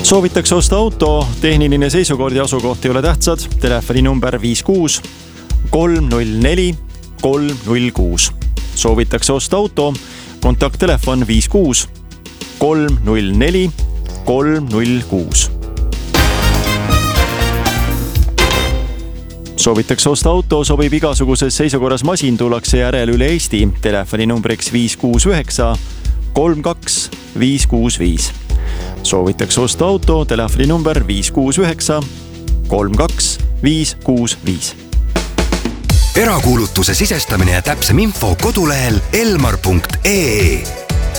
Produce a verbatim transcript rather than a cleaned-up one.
Soovitakse osta auto, tehniline seisukord ja asukoht ei ole tähtsad. Telefoni number viis kuus kolm null neli kolm null kuus. Soovitakse osta auto, kontakttelefon viis kuus kolm null neli kolm null kuus. Soovitakse osta auto, sobib igasuguses seisukorras masin, tullakse järel üle Eesti. Telefoni numbriks viis kuus üheksa kolm kaks viis kuus viis. Soovitakse osta auto, telefoni number viis kuus üheksa kolm kaks viis kuus viis. Erakuulutuse sisestamine ja täpsem info kodulehel elmar punkt ee.